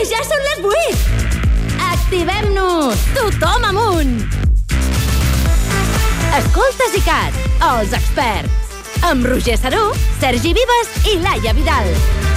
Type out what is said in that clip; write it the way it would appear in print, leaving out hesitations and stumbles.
Que ja són les 8! Activem-nos! Tothom amunt! Escoltes ICAT, els experts. Amb Roger Saró, Sergi Vives i Laia Vidal.